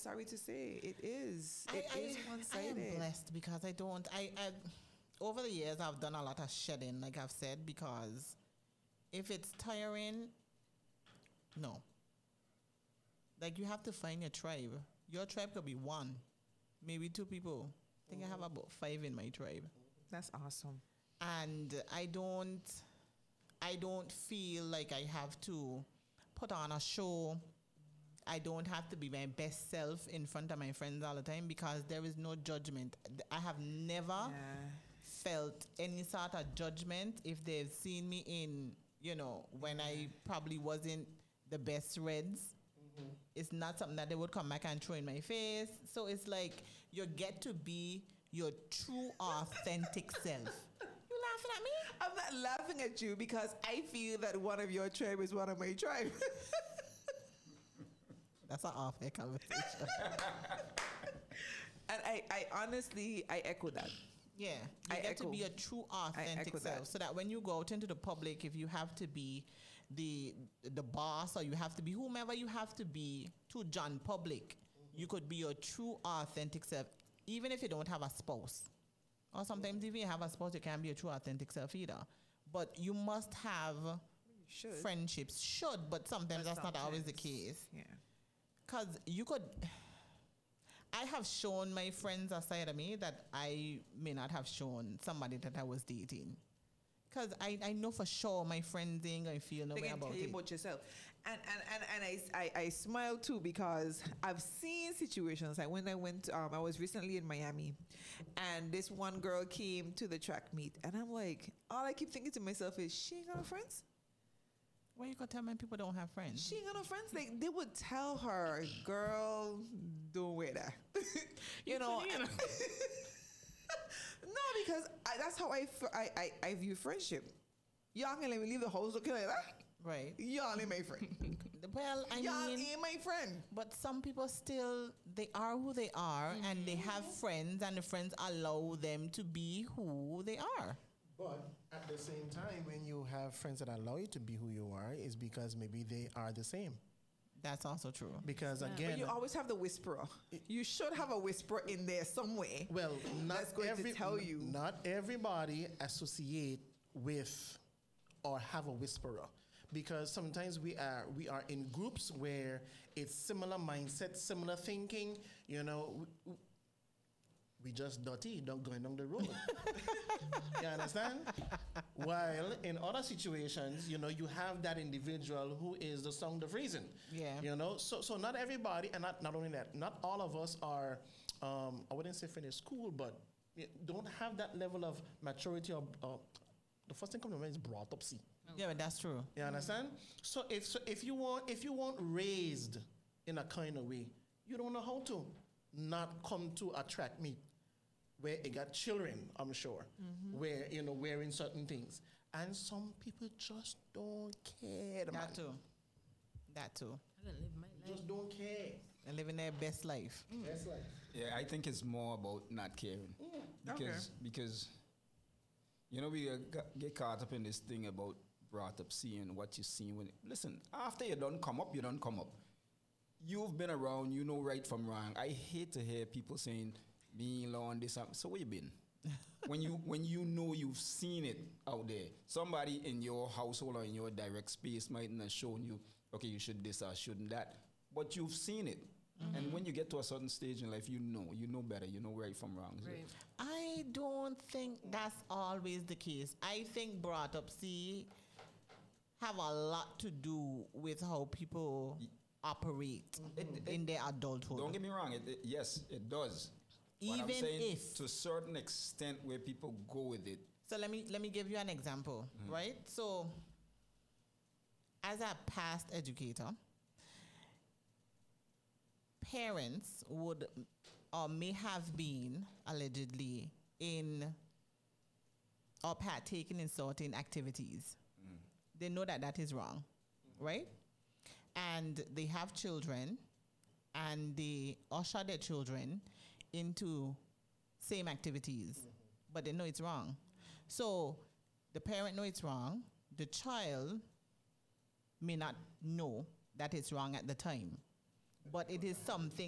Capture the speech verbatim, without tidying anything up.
sorry to say, it is. It I, is I, one-sided. I am blessed because I don't. I, I over the years I've done a lot of shedding, like I've said, because if it's tiring, no. Like you have to find your tribe. Your tribe could be one, maybe two people. I think I have about five in my tribe. That's awesome. And I don't, I don't feel like I have to put on a show. I don't have to be my best self in front of my friends all the time because there is no judgment. I have never Yeah. felt any sort of judgment if they've seen me in, you know, when I probably wasn't the best reds. Mm-hmm. It's not something that they would come back and throw in my face. So it's like you get to be your true, authentic self. You laughing at me? I'm not laughing at you because I feel that one of your tribe is one of my tribe. That's an off-air conversation. And I, I honestly, I echo that. Yeah, you I get echo. to be a true, authentic echo self. that. So that when you go out into the public, if you have to be the the boss or you have to be whomever you have to be to John Public, you could be your true, authentic self, even if you don't have a spouse. Or sometimes if you have a spouse, you can't be a true, authentic self either. But you must have Should. friendships. Should, but sometimes But that's not always the sometimes, case. Yeah. Because you could... I have shown my friends a side of me that I may not have shown somebody that I was dating. Because I, I know for sure my friends ain't going to feel no They way can about tell you it. about yourself. And and, and, and I, I, I smile too because I've seen situations like when I went, um, I was recently in Miami and this one girl came to the track meet and I'm like, all I keep thinking to myself is, she ain't got no friends? Why you going to tell me people don't have friends? She ain't got no friends. Like, they would tell her, girl, don't wear that. you know? and- no, because I, that's how I, f- I, I, I view friendship. Y'all can let me leave the house looking like that? Right. Y'all ain't my friend. Well, I Y'all mean... ain't my friend. But some people still, they are who they are, mm-hmm. and they have friends, and the friends allow them to be who they are. But at the same time, when you have friends that allow you to be who you are, is because maybe they are the same. That's also true. Because Yeah. again, But you always have the whisperer. You should have a whisperer in there somewhere. well, not That's going every, to tell you. Not everybody associate with or have a whisperer. Because sometimes we are we are in groups where it's similar mindset, similar thinking. You know, we, we just dirty, don't going down the road. You understand? While in other situations, you know, you have that individual who is the sound of reason. Yeah. You know, so so not everybody, and not not only that, not all of us are. Um, I wouldn't say finish school, but don't have that level of maturity or. Uh, the first thing comes to mind is brought up. See. Yeah, but that's true. You understand? So if so if you want if you weren't raised in a kind of way, you don't know how to not come to a track meet where it got children, I'm sure, mm-hmm. where you know wearing certain things, and some people just don't care. That man. too. That too. I don't live my life. Just don't care. And living their best life. Mm. Best life. Yeah, I think it's more about not caring. Mm. Because Okay. because you know we uh, got- get caught up in this thing about brought up seeing what you see when. Listen, after you don't come up, you don't come up. You've been around, you know right from wrong. I hate to hear people saying me alone this. and-" So where you been? when you when you know you've seen it out there, somebody in your household or in your direct space might not have shown you, okay, you should this or shouldn't that, but you've seen it. Mm-hmm. And when you get to a certain stage in life, you know, you know better, you know right from wrong. So Right. I don't think that's always the case. I think brought up, see, have a lot to do with how people operate It- in their adulthood. Don't get me wrong. It, it, yes, it does. But I'm Even saying if- to a certain extent where people go with it. So let me let me give you an example, right? So as a past educator, parents would or may have been allegedly in or partaking in certain activities. They know that that is wrong, right? And they have children, and they usher their children into same activities, but they know it's wrong. So the parent know it's wrong. The child may not know that it's wrong at the time, but it is something